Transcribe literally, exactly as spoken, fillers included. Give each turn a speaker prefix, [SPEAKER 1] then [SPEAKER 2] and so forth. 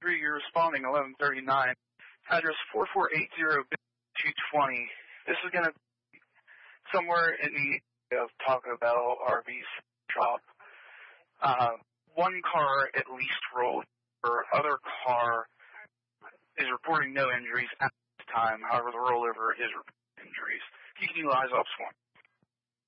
[SPEAKER 1] three, you're responding eleven thirty-nine. Address four four eight zero two twenty. This is going to be somewhere in the area of Taco Bell, Arby's, shop. Uh, one car at least rolled. Or other car is reporting no injuries at this time. However, the rollover is reporting injuries. You can utilize ops one.